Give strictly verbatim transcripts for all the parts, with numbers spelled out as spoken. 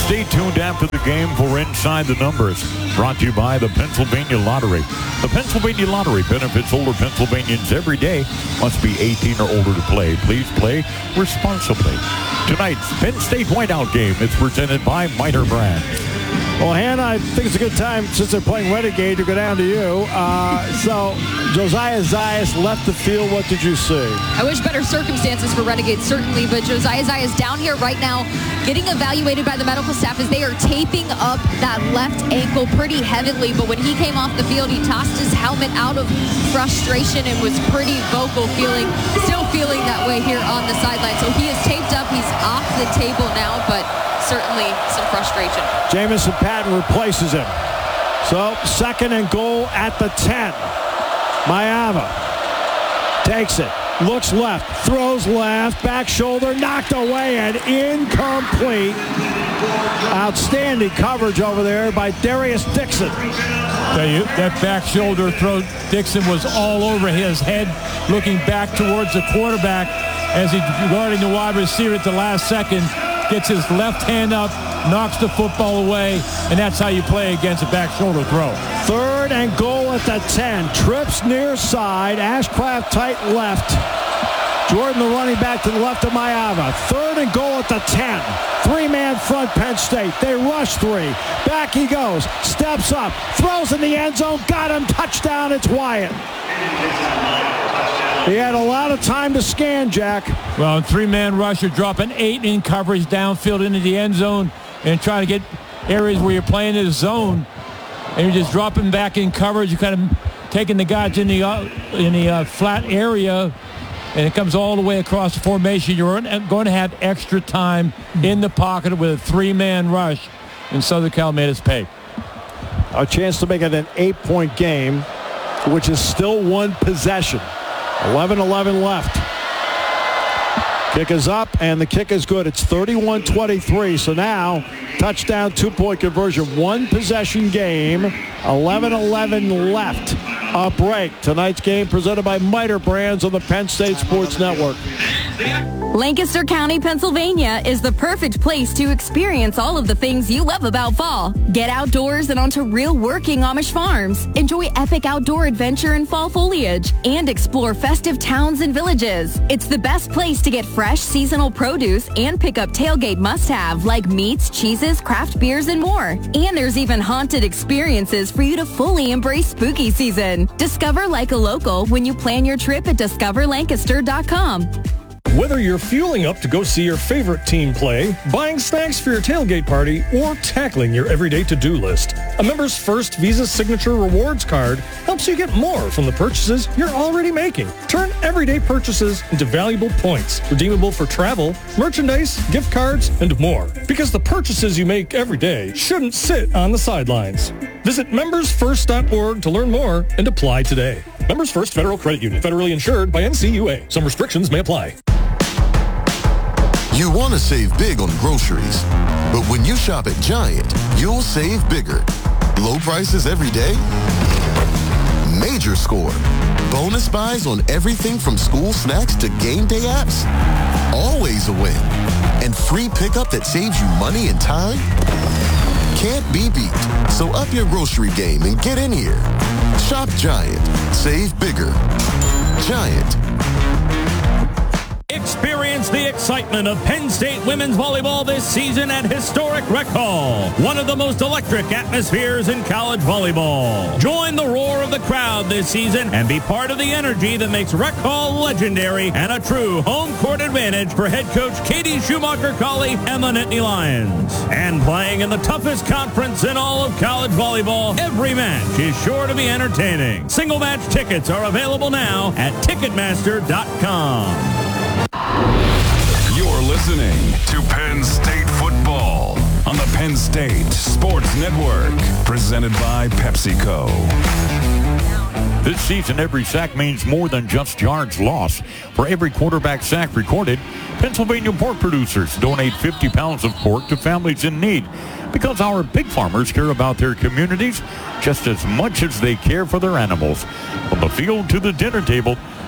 Stay tuned after the game for Inside the Numbers, brought to you by the Pennsylvania Lottery. The Pennsylvania Lottery benefits older Pennsylvanians every day. Must be eighteen or older to play. Please play responsibly. Tonight's Penn State Whiteout game is presented by Miter Brands. Well, Hannah, I think it's a good time, since they're playing Renegade, to go down to you. Uh, so, Josiah Zayas left the field. What did you see? I wish better circumstances for Renegade, certainly, but Josiah Zayas down here right now getting evaluated by the medical staff as they are taping up that left ankle pretty heavily. But when he came off the field, he tossed his helmet out of frustration and was pretty vocal, feeling, still feeling that way here on the sideline. So he is taped up. He's off the table now, but certainly some frustration. Jamison Patton replaces him. So second and goal at the ten. Mayava takes it, looks left, throws left, back shoulder, knocked away and incomplete. Outstanding coverage over there by Darius Dixon. Tell you, that back shoulder throw, Dixon was all over his head, looking back towards the quarterback as he guarding the wide receiver at the last second. Gets his left hand up, knocks the football away, and that's how you play against a back shoulder throw. Third and goal at the ten. Trips near side. Ashcraft tight left. Jordan, the running back, to the left of Mayava. Third and goal at the ten. Three-man front, Penn State. They rush three. Back he goes. Steps up. Throws in the end zone. Got him. Touchdown. It's Wyatt. He had a lot of time to scan, Jack. Well, three-man rush, you're dropping eight in coverage downfield into the end zone and trying to get areas where you're playing in the zone, and you're just dropping back in coverage. You're kind of taking the guys in the uh, in the uh, flat area, and it comes all the way across the formation. You're going to have extra time in the pocket with a three-man rush, and Southern Cal made us pay. A chance to make it an eight-point game, which is still one possession. eleven eleven left. Kick is up, and the kick is good. It's thirty-one twenty-three. So now, touchdown, two-point conversion, one possession game, eleven eleven left. A break. Tonight's game presented by Miter Brands on the Penn State Sports Network. Lancaster County, Pennsylvania is the perfect place to experience all of the things you love about fall. Get outdoors and onto real working Amish farms. Enjoy epic outdoor adventure and fall foliage and explore festive towns and villages. It's the best place to get fresh seasonal produce and pick up tailgate must-have like meats, cheeses, craft beers, and more. And there's even haunted experiences for you to fully embrace spooky season. Discover like a local when you plan your trip at discover lancaster dot com. Whether you're fueling up to go see your favorite team play, buying snacks for your tailgate party, or tackling your everyday to-do list, a Members First Visa Signature Rewards card helps you get more from the purchases you're already making. Turn everyday purchases into valuable points, redeemable for travel, merchandise, gift cards, and more. Because the purchases you make every day shouldn't sit on the sidelines. Visit members first dot org to learn more and apply today. Members First Federal Credit Union, federally insured by N C U A. Some restrictions may apply. You want to save big on groceries, but when you shop at Giant, you'll save bigger. Low prices every day? Major score. Bonus buys on everything from school snacks to game day apps? Always a win. And free pickup that saves you money and time? Can't be beat. So up your grocery game and get in here. Shop Giant. Save bigger. Giant. Experience the excitement of Penn State women's volleyball this season at historic Rec Hall, one of the most electric atmospheres in college volleyball. Join the roar of the crowd this season and be part of the energy that makes Rec Hall legendary and a true home court advantage for head coach Katie Schumacher-Colley and the Nittany Lions. And playing in the toughest conference in all of college volleyball, every match is sure to be entertaining. Single match tickets are available now at ticketmaster dot com. You're listening to Penn State football on the Penn State Sports Network, presented by PepsiCo. This season, every sack means more than just yards lost. For every quarterback sack recorded, Pennsylvania pork producers donate fifty pounds of pork to families in need, because our pig farmers care about their communities just as much as they care for their animals. From the field to the dinner table,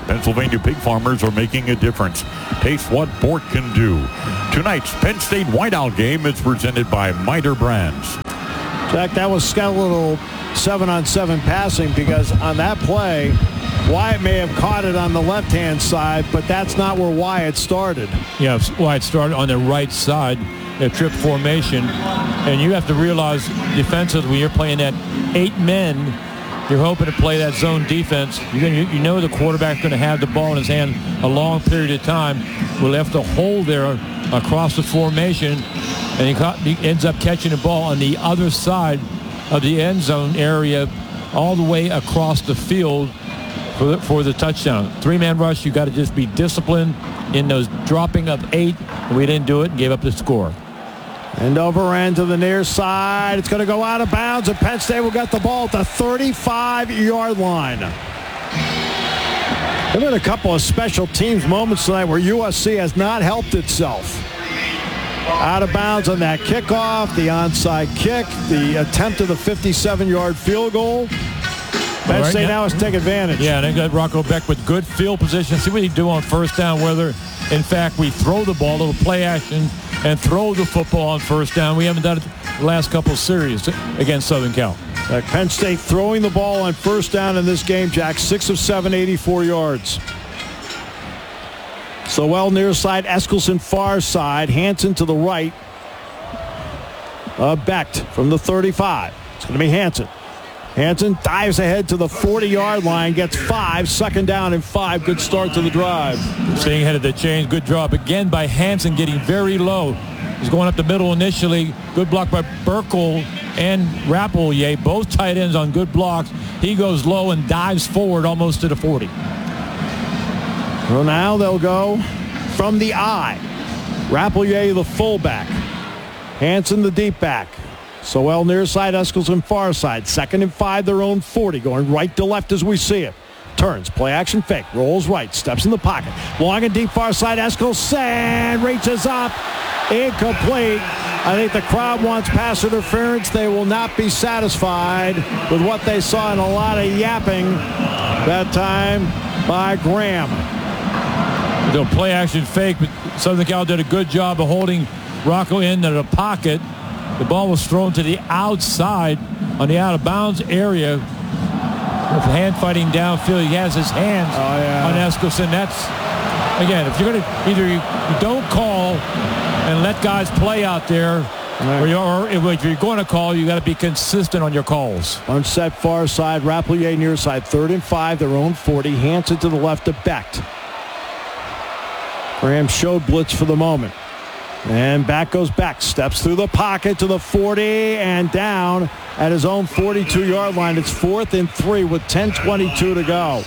Pennsylvania pig farmers are making a difference. Taste what Bort can do. Tonight's Penn State Whiteout game is presented by Miter Brands. Jack, that was got a little seven-on-seven passing because on that play, Wyatt may have caught it on the left-hand side, but that's not where Wyatt started. Yeah, Wyatt started on the right side, a trip formation. And you have to realize defensively, when you're playing that eight men, you're hoping to play that zone defense. You're gonna, you know the quarterback's going to have the ball in his hand a long period of time. We'll have to hold there across the formation, and he, caught, he ends up catching the ball on the other side of the end zone area all the way across the field for the, for the touchdown. Three-man rush, you got to just be disciplined in those dropping of eight. We didn't do it and gave up the score. And over end to the near side. It's going to go out of bounds, and Penn State will get the ball at the thirty-five-yard line. There have been a couple of special teams moments tonight where U S C has not helped itself. Out of bounds on that kickoff, the onside kick, the attempt of the fifty-seven-yard field goal. Penn right, State yeah. now has to take advantage. Yeah, and they got Rocco Beck with good field position. See what he do on first down, whether, in fact, we throw the ball, a little play action, and throw the football on first down. We haven't done it the last couple of series against Southern Cal. Uh, Penn State throwing the ball on first down in this game, Jack. Six of seven, eighty-four yards. Sowell near side, Eskelson far side, Hanson to the right. Uh, Becht from the thirty-five. It's going to be Hanson. Hanson dives ahead to the forty-yard line, gets five, second down and five. Good start to the drive. Staying ahead of the chains. Good drop again by Hanson, getting very low. He's going up the middle initially. Good block by Burkle and Rappleyea, both tight ends on good blocks. He goes low and dives forward almost to the forty. Well, now they'll go from the I. Rappleyea, the fullback. Hanson, the deep back. Sowell near side, Eskelson far side. Second and five, their own forty. Going right to left as we see it. Turns, play action fake, rolls right, steps in the pocket. Long and deep far side, Eskelson reaches up. Incomplete. I think the crowd wants pass interference. They will not be satisfied with what they saw, in a lot of yapping that time by Graham. They'll play action fake, but Southern Cal did a good job of holding Rocco into the pocket. The ball was thrown to the outside on the out-of-bounds area. With hand fighting downfield, he has his hands oh, yeah. on Eskelson. That's, again, if you're going to either you, you don't call and let guys play out there, right. or, you're, or if you're going to call, you got to be consistent on your calls. Unset far side, Rappleyea near side, third and five, their own forty. Hanson to the left of Becht. Graham showed blitz for the moment. And back goes Becht. Steps through the pocket to the forty and down at his own forty-two-yard line. It's fourth and three with ten twenty-two to go.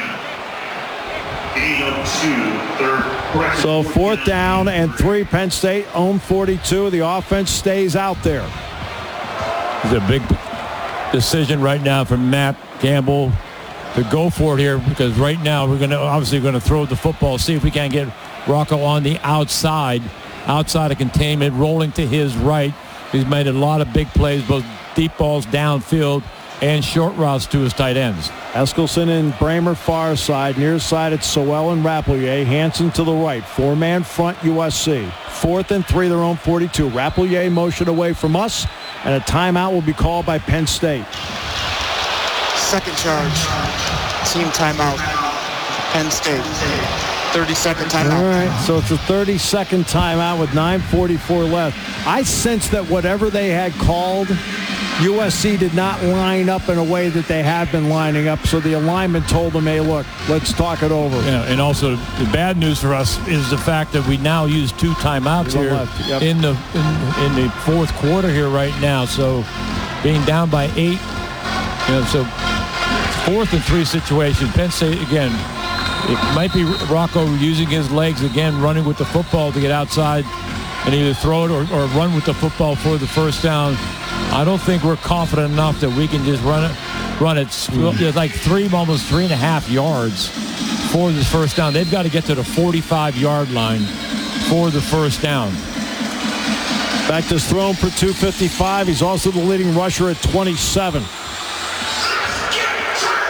So fourth down and three. Penn State own forty-two. The offense stays out there. It's a big decision right now from Matt Campbell to go for it here, because right now we're going to obviously going to throw the football, see if we can get Rocco on the outside. Outside of containment, rolling to his right. He's made a lot of big plays, both deep balls downfield and short routes to his tight ends. Eskelson and Bramer far side. Near side, it's Sowell and Rappleyea. Hanson to the right. Four-man front, U S C. Fourth and three, their own forty-two. Rappleyea motion away from us, and a timeout will be called by Penn State. Second charge. Team timeout. Penn State. thirty-second timeout. All right, so it's a thirty-second timeout with nine forty-four left. I sense that whatever they had called, U S C did not line up in a way that they had been lining up, so the alignment told them, hey, look, let's talk it over. Yeah, and also the bad news for us is the fact that we now use two timeouts here yep. in the in, in the fourth quarter here right now. So being down by eight, you know, so fourth and three situation. Penn State, again, it might be Rocco using his legs again, running with the football to get outside and either throw it or, or run with the football for the first down. I don't think we're confident enough that we can just run it. Run it. Mm. Like three, almost three and a half yards for this first down. They've got to get to the forty-five-yard line for the first down. Becht is thrown for two fifty-five. He's also the leading rusher at twenty-seven.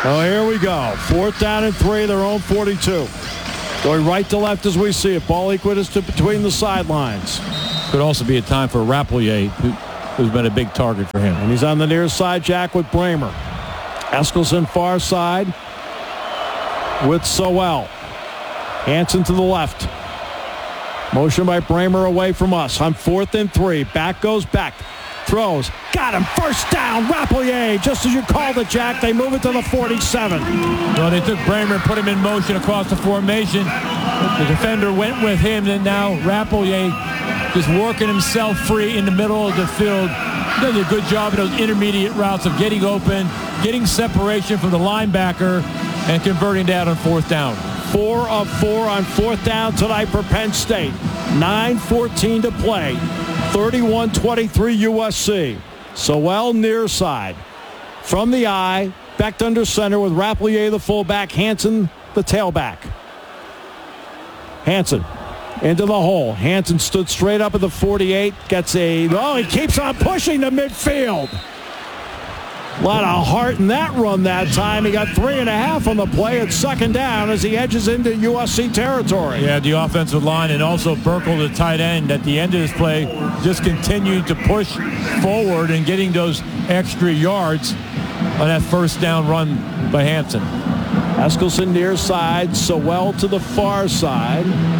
Oh, here we go. Fourth down and three, their own forty-two. Going right to left as we see it. Ball equidistant between the sidelines. Could also be a time for Rappleyea, who, who's been a big target for him. And he's on the near side, Jack, with Bramer. Eskelson far side with Sowell. Hansen to the left. Motion by Bramer away from us on fourth and three. Back goes Beck. Throws. Got him. First down. Rappleyea. Just as you called it, Jack, they move it to the forty-seven. Well, they took Bramer and put him in motion across the formation. The defender went with him, and now Rappleyea just working himself free in the middle of the field. He does a good job of those intermediate routes of getting open, getting separation from the linebacker, and converting that on fourth down. Four of four on fourth down tonight for Penn State. nine fourteen to play. thirty-one twenty-three U S C. Sowell near side. From the eye, backed under center with Rappleyea the fullback, Hansen the tailback. Hansen into the hole. Hansen stood straight up at the forty-eight. Gets a, oh, he keeps on pushing to midfield. A lot of heart in that run that time. He got three and a half on the play at second down as he edges into U S C territory. Yeah, the offensive line and also Burkle, the tight end, at the end of this play just continued to push forward and getting those extra yards on that first down run by Hansen. Eskelson near side, Sowell to the far side.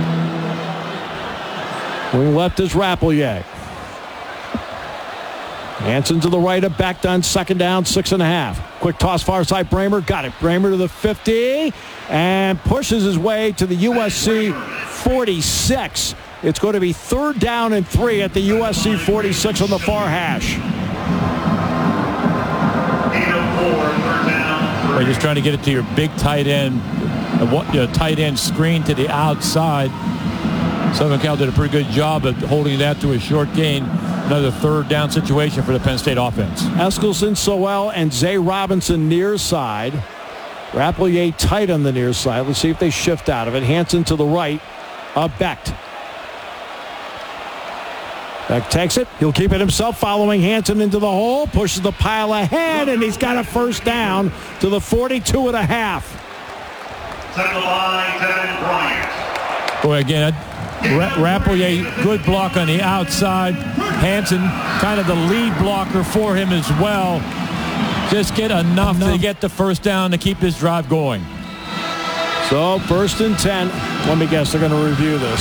Wing left is Rappleyea. Hansen to the right of Beck on second down, six and a half. Quick toss far side, Bramer. Got it. Bramer to the fifty and pushes his way to the U S C forty-six. It's going to be third down and three at the U S C forty-six on the far hash. We're just trying to get it to your big tight end, a tight end screen to the outside. Southern Cal did a pretty good job of holding that to a short gain. Another third down situation for the Penn State offense. Eskelson, Sowell, and Zay Robinson near side. Rappleyea tight on the near side. Let's see if they shift out of it. Hansen to the right of Beck. Beck takes it. He'll keep it himself, following Hansen into the hole. Pushes the pile ahead, and he's got a first down to the forty-two and a half. Second line, Kevin Bryant. Boy, again, Rappleyea, good block on the outside. Hansen, kind of the lead blocker for him as well. Just get enough, enough to get the first down to keep this drive going. So, first and ten. Let me guess, they're going to review this.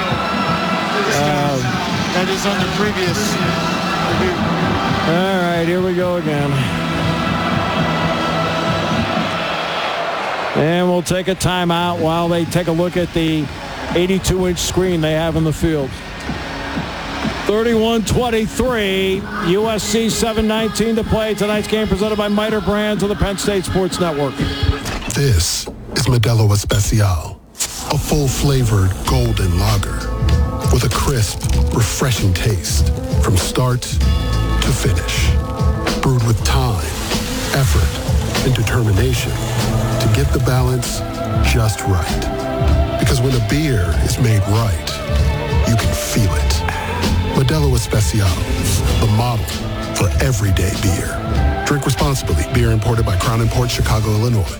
Uh, that is under previous review. All right, here we go again. And we'll take a timeout while they take a look at the eighty-two inch screen they have in the field. thirty-one twenty-three, U S C seven nineteen to play. Tonight's game presented by Miter Brands of the Penn State Sports Network. This is Modelo Especial, a full-flavored golden lager with a crisp, refreshing taste from start to finish. Brewed with time, effort, and determination to get the balance just right. Because when a beer is made right, you can feel it. Modelo Especial, the model for everyday beer. Drink responsibly. Beer imported by Crown Imports, Chicago, Illinois.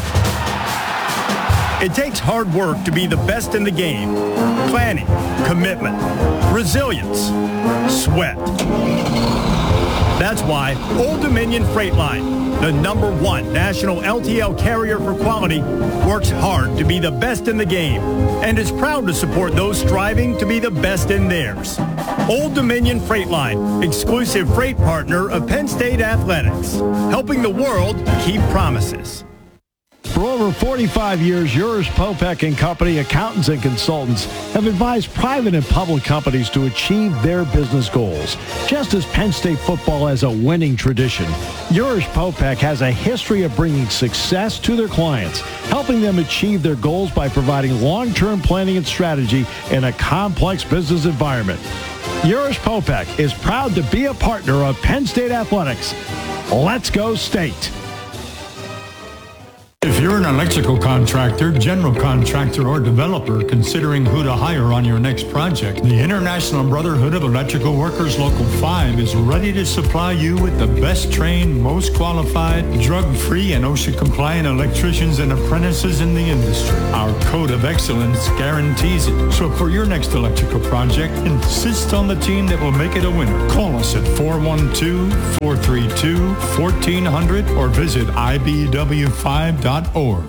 It takes hard work to be the best in the game. Planning, commitment, resilience, sweat. That's why Old Dominion Freight Line, the number one national L T L carrier for quality, works hard to be the best in the game and is proud to support those striving to be the best in theirs. Old Dominion Freight Line, exclusive freight partner of Penn State Athletics, helping the world keep promises. For over forty-five years, Urish Popek and Company accountants and consultants have advised private and public companies to achieve their business goals. Just as Penn State football has a winning tradition, Urish Popek has a history of bringing success to their clients, helping them achieve their goals by providing long-term planning and strategy in a complex business environment. Urish Popek is proud to be a partner of Penn State Athletics. Let's go State. If you're an electrical contractor, general contractor, or developer considering who to hire on your next project, the International Brotherhood of Electrical Workers Local five is ready to supply you with the best trained, most qualified, drug-free, and OSHA-compliant electricians and apprentices in the industry. Our code of excellence guarantees it. So for your next electrical project, insist on the team that will make it a winner. Call us at four one two, four three two, one four zero zero or visit I B W five dot org.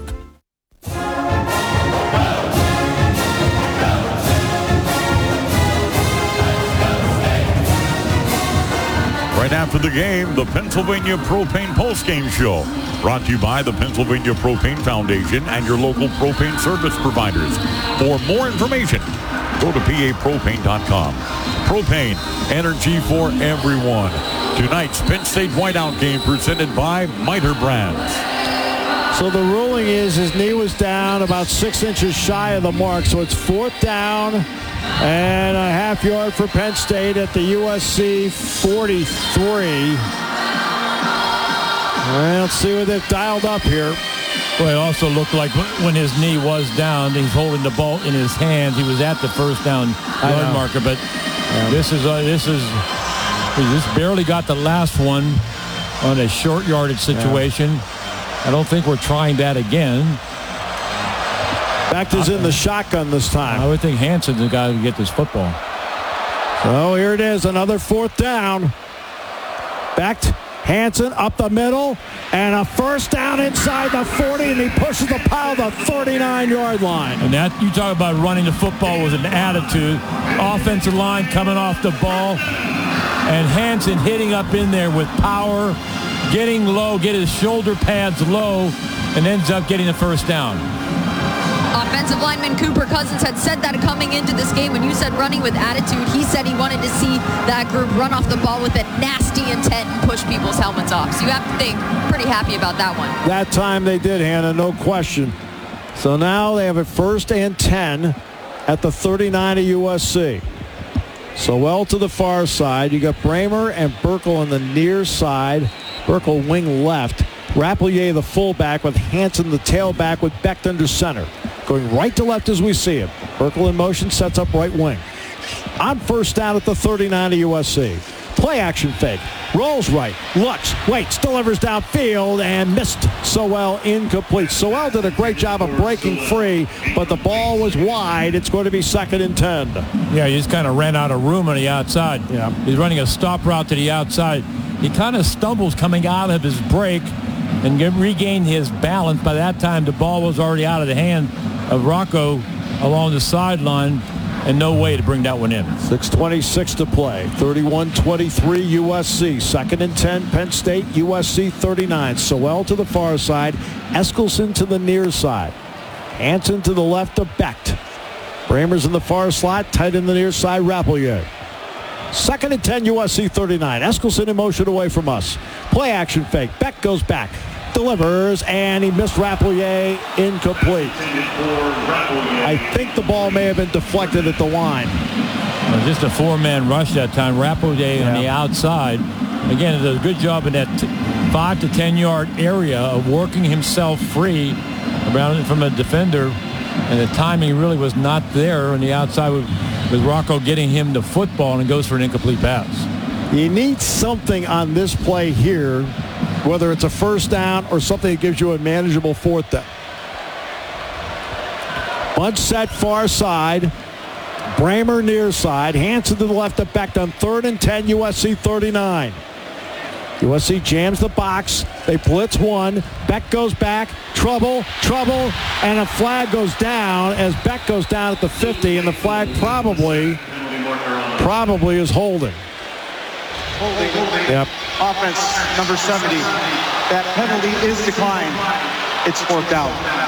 Right after the game, the Pennsylvania Propane Postgame Show. Brought to you by the Pennsylvania Propane Foundation and your local propane service providers. For more information, go to P A propane dot com. Propane, energy for everyone. Tonight's Penn State Whiteout game presented by Miter Brands. So the ruling is his knee was down about six inches shy of the mark. So it's fourth down and a half yard for Penn State at the U S C forty-three. Well, let's see what they've dialed up here. Well, it also looked like when his knee was down, he's holding the ball in his hands. He was at the first down yard marker, but yeah. this is uh, this is he just barely got the last one on a short yardage situation. Yeah. I don't think we're trying that again. Becht is in the shotgun this time. I would think Hanson's the guy who get this football. So here it is, another fourth down. Becht, Hanson up the middle, and a first down inside the forty, and he pushes the pile to the thirty-nine-yard line. And that, you talk about running the football with an attitude. Offensive line coming off the ball, and Hanson hitting up in there with power, getting low, get his shoulder pads low, and ends up getting the first down. Offensive lineman Cooper Cousins had said that coming into this game. When you said running with attitude, he said he wanted to see that group run off the ball with a nasty intent and push people's helmets off. So you have to think pretty happy about that one. That time they did, Hannah, no question. So now they have a first and ten at the thirty-nine of U S C. So well to the far side. You got Bramer and Burkle on the near side. Burkle wing left. Rapplier the fullback with Hanson the tailback with Becht under center. Going right to left as we see him. Burkle in motion, sets up right wing. On first down at the thirty-nine of U S C. Play action fake. Rolls right. Looks. Waits. Delivers downfield and missed. Sowell incomplete. Sowell did a great job of breaking free, but the ball was wide. It's going to be second and ten. Yeah, he just kind of ran out of room on the outside. Yeah. He's running a stop route to the outside. He kind of stumbles coming out of his break and get, regained his balance. By that time, the ball was already out of the hand of Rocco along the sideline, and no way to bring that one in. six twenty-six to play. thirty-one twenty-three U S C. Second and ten, Penn State, U S C thirty-nine. Sowell to the far side. Eskelson to the near side. Hanson to the left of Becht. Bramer's in the far slot. Tight in the near side, Rapplier. Second and ten, U S C thirty-nine. Eskelson in motion away from us. Play action fake. Becht goes back. Delivers, and he missed Rapplier, incomplete. I think the ball may have been deflected at the line. Well, just a four-man rush that time. Rapplier yeah. on the outside. Again, does a good job in that t- five to ten-yard area of working himself free around from a defender, and the timing really was not there on the outside with, with Rocco getting him the football, and goes for an incomplete pass. You need something on this play here, whether it's a first down or something that gives you a manageable fourth down. Bunch set far side. Bramer near side. Hanson to the left of Becht on third and ten, U S C thirty-nine. U S C jams the box. They blitz one. Becht goes back. Trouble, trouble, and a flag goes down as Becht goes down at the fifty, and the flag probably, probably is holding. Holding. Yep. Offense number seventy. That penalty is declined. It's fourth down.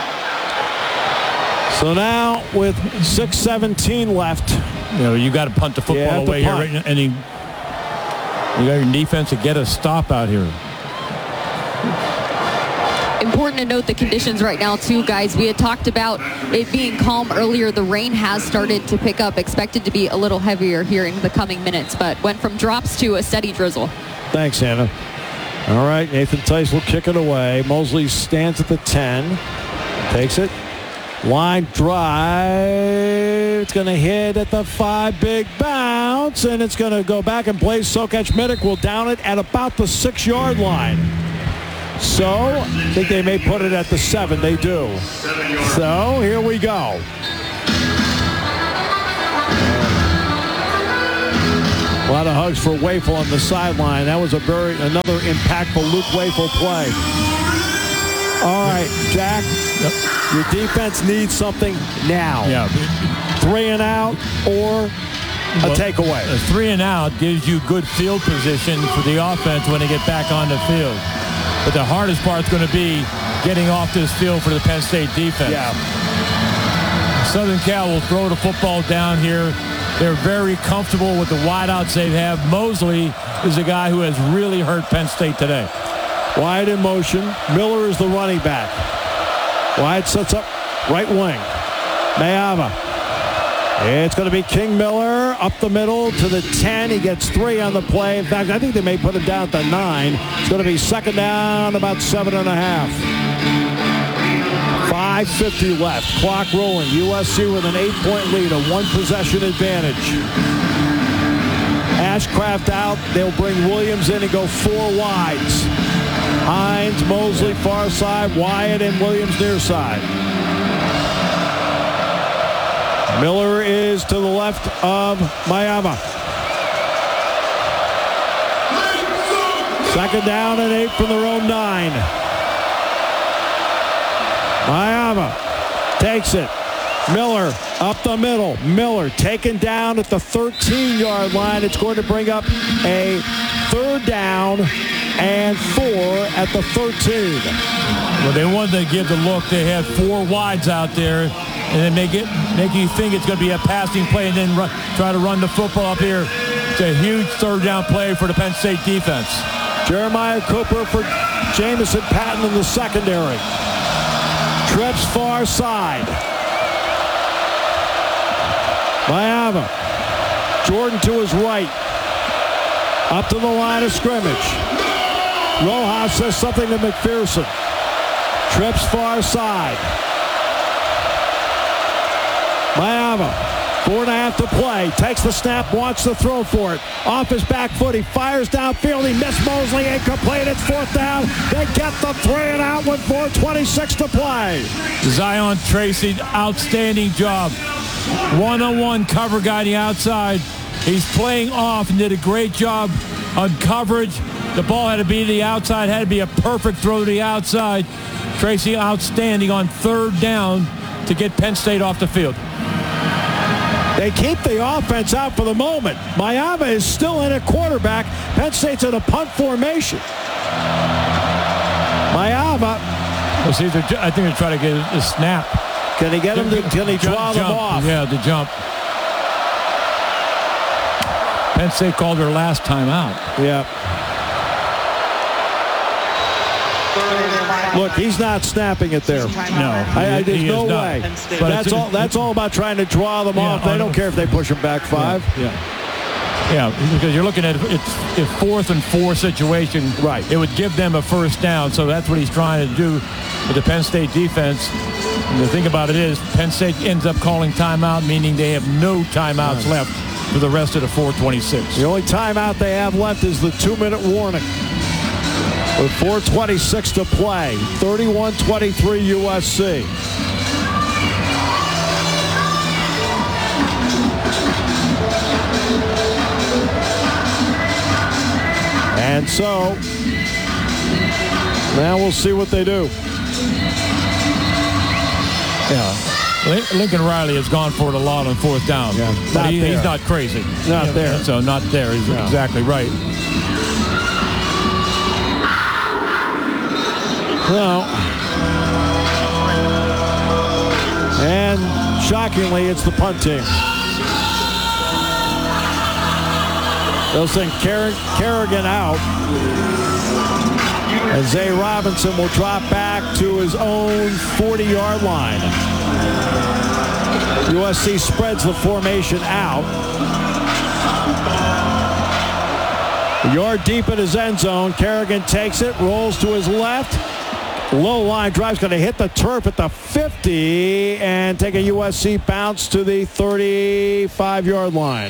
So now with six seventeen left, you know, you got to punt the football away here, right? And he, you got your defense to get a stop out here. Important to note the conditions right now too, guys. We had talked about it being calm earlier. The rain has started to pick up, expected to be a little heavier here in the coming minutes, but went from drops to a steady drizzle. Thanks, Hannah. All right, Nathan Tice will kick it away. Mosley stands at the ten. Takes it. Line drive. It's going to hit at the five. Big bounce. And it's going to go back in place. Sokach Mitic will down it at about the six-yard line. So, I think they may put it at the seven. They do. So, here we go. A lot of hugs for Wafel on the sideline. That was a very another impactful Luke Wafel play. All right, Jack, yep. Your defense needs something now. Yeah. Three and out or a well, takeaway. A three and out gives you good field position for the offense when they get back on the field. But the hardest part is going to be getting off this field for the Penn State defense. Yeah. Southern Cal will throw the football down here. They're very comfortable with the wideouts they have. Mosley is a guy who has really hurt Penn State today. Wyatt in motion. Miller is the running back. Wyatt sets up right wing. Mayava. It's going to be King Miller up the middle to the ten. He gets three on the play. In fact, I think they may put him down at the nine. It's going to be second down, about seven and a half. five fifty left. Clock rolling. U S C with an eight-point lead, a one-possession advantage. Ashcraft out. They'll bring Williams in and go four wides. Hines, Mosley, far side. Wyatt and Williams near side. Miller is to the left of Mayava. Second down and eight from their own nine. Mayava takes it. Miller up the middle. Miller taken down at the thirteen-yard line. It's going to bring up a third down and four at the thirteen. Well, they wanted to give the look. They had four wides out there, and then make it make you think it's going to be a passing play, and then run, try to run the football up here. It's a huge third down play for the Penn State defense. Jeremiah Cooper for Jamison Patton in the secondary. Trips far side. Mayava. Jordan to his right. Up to the line of scrimmage. Rojas says something to McPherson. Trips far side. Mayava. Four and a half to play. Takes the snap, wants to throw for it. Off his back foot, he fires downfield. He missed Mosley, incomplete. It's fourth down. They get the three and out with four twenty-six to play. Zion Tracy, outstanding job. One-on-one cover guy on the outside. He's playing off and did a great job on coverage. The ball had to be to the outside, had to be a perfect throw to the outside. Tracy outstanding on third down to get Penn State off the field. They keep the offense out for the moment. Mayava is still in at quarterback. Penn State's in a punt formation. Mayava. Well, see, I think they're trying to get a snap. Can he get him to, can he draw jump, them off? Yeah, the jump. Penn State called their last timeout. Yeah. Look, he's not snapping it there. No, I, I, there's no way. But that's all. That's all about trying to draw them yeah, off. They don't care if they push them back five. Yeah, yeah, yeah, because you're looking at it's a fourth and four situation. Right. It would give them a first down, so that's what he's trying to do with the Penn State defense. And the thing about it is, Penn State ends up calling timeout, meaning they have no timeouts nice. left for the rest of the four twenty-six. The only timeout they have left is the two-minute warning. With four twenty-six to play, thirty-one twenty-three U S C. And so, now we'll see what they do. Yeah. Lincoln Riley has gone for it a lot on fourth down. Yeah, but he, he's not crazy. Not yeah, there. So not there. He's no. exactly right. Well, and shockingly, it's the punt team. They'll send Car- Kerrigan out. And Zay Robinson will drop back to his own forty-yard line. U S C spreads the formation out. A yard deep in his end zone. Kerrigan takes it, rolls to his left. Low line drive's going to hit the turf at the fifty and take a U S C bounce to the thirty-five-yard line.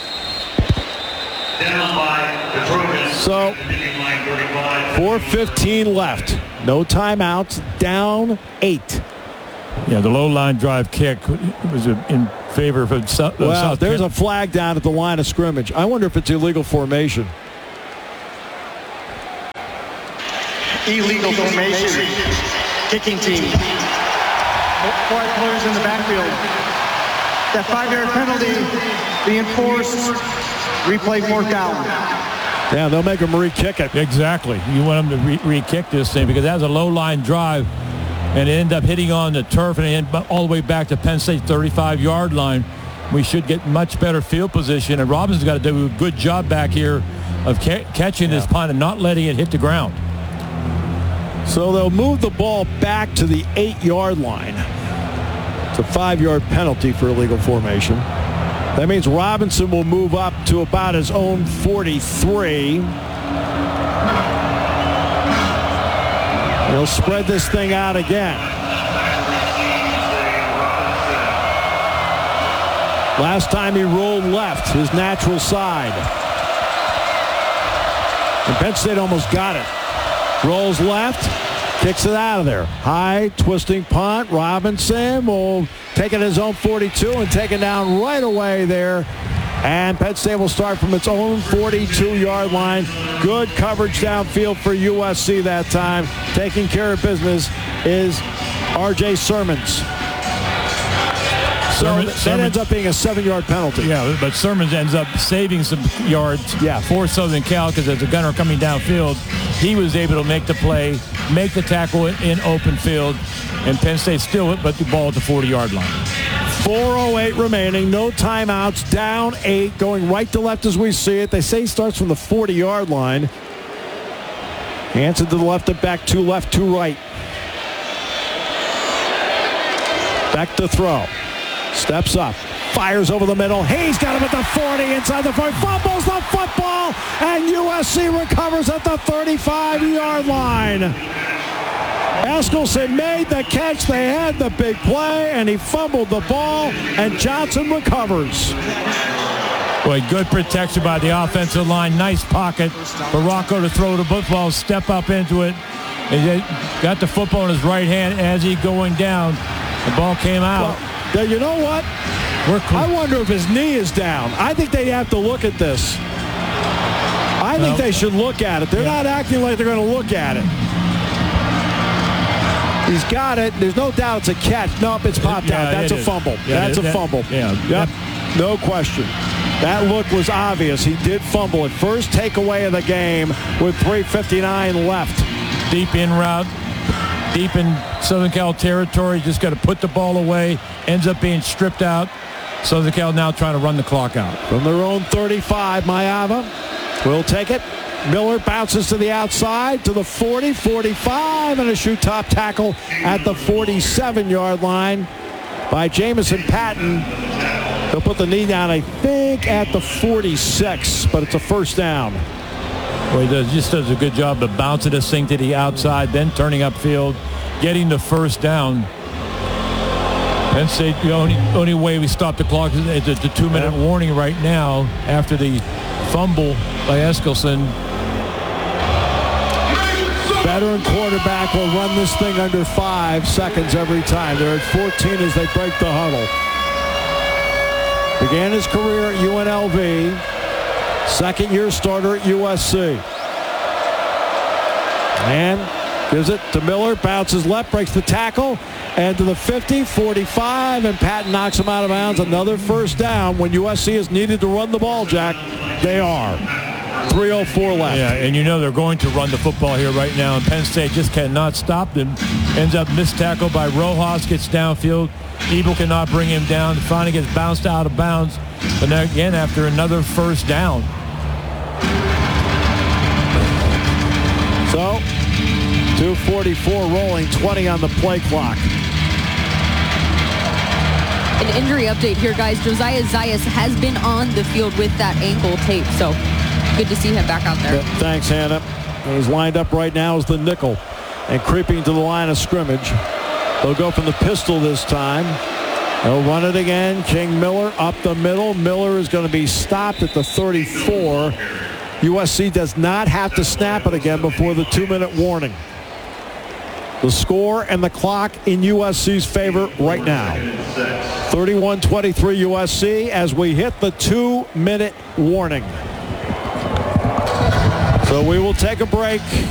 So, four fifteen left. No timeouts. Down eight. Yeah, the low line drive kick was in favor of uh, South. Well, there's a flag down at the line of scrimmage. I wonder if it's illegal formation. Illegal formation. Kicking team. Four players in the backfield. That five-yard penalty being forced. Replay fourth down. Yeah, they'll make them re-kick it. Exactly. You want them to re- re-kick this thing because that was a low-line drive, and it ended up hitting on the turf and it ended up all the way back to Penn State thirty-five-yard line. We should get much better field position, and Robinson's got to do a good job back here of ca- catching yeah. this punt and not letting it hit the ground. So they'll move the ball back to the eight-yard line. It's a five-yard penalty for illegal formation. That means Robinson will move up to about his own forty-three. He'll spread this thing out again. Last time he rolled left, his natural side. And Penn State almost got it. Rolls left, kicks it out of there. High, twisting punt. Robinson will take it his own forty-two and take it down right away there. And Penn State will start from its own forty-two-yard line. Good coverage downfield for U S C that time. Taking care of business is R J Sermons. So Sermon, that Sermon, ends up being a seven-yard penalty. Yeah, but Sermons ends up saving some yards yeah. for Southern Cal because as a gunner coming downfield, he was able to make the play, make the tackle in open field, and Penn State still but the ball at the forty-yard line. four oh eight remaining, no timeouts, down eight, going right to left as we see it. They say he starts from the forty-yard line. Hanson to the left and back, two left, two right. Back to throw. Steps up, fires over the middle. Hayes got him at the forty, inside the forty, fumbles the football, and U S C recovers at the thirty-five-yard line. Eskelson made the catch. They had the big play, and he fumbled the ball, and Johnson recovers. Boy, good protection by the offensive line. Nice pocket for Rocco to throw the football, step up into it. And got the football in his right hand as he going down. The ball came out. Well, you know what? I wonder if his knee is down. I think they have to look at this. I think well, they should look at it. They're yeah. not acting like they're going to look at it. He's got it. There's no doubt it's a catch. Nope, it's popped yeah, out. That's a fumble. Yeah, That's it, a fumble. That, yeah. Yep. No question. That look was obvious. He did fumble it. First takeaway of the game with three fifty-nine left. Deep in route. Deep in Southern Cal territory, just got to put the ball away, ends up being stripped out. Southern Cal now trying to run the clock out. From their own thirty-five, Mayava will take it. Miller bounces to the outside to the forty, forty-five, and a shoot top tackle at the forty-seven-yard line by Jamison Patton. He'll put the knee down, I think, at the forty-six, but it's a first down. Well, he does, just does a good job of bouncing this thing to the outside, then turning upfield, getting the first down. Penn State, the only, only way we stop the clock is it's a two-minute yeah. warning right now after the fumble by Eskelson. Veteran quarterback will run this thing under five seconds every time. They're at fourteen as they break the huddle. Began his career at U N L V. Second year starter at U S C. And gives it to Miller, bounces left, breaks the tackle, and to the fifty, forty-five, and Patton knocks him out of bounds. Another first down when U S C is needed to run the ball, Jack. They are. three oh four left. Yeah, and you know they're going to run the football here right now, and Penn State just cannot stop them. Ends up missed tackle by Rojas, gets downfield. Ebel cannot bring him down. Finally gets bounced out of bounds. But now again, after another first down. So, two forty-four rolling, twenty on the play clock. An injury update here, guys. Josiah Zayas has been on the field with that ankle tape, so good to see him back out there. Yeah, thanks, Hannah. He's lined up right now as the nickel and creeping to the line of scrimmage. They'll go from the pistol this time. They'll run it again. King Miller up the middle. Miller is going to be stopped at the thirty-four. U S C does not have to snap it again before the two-minute warning. The score and the clock in U S C's favor right now. thirty-one twenty-three U S C as we hit the two-minute warning. So we will take a break.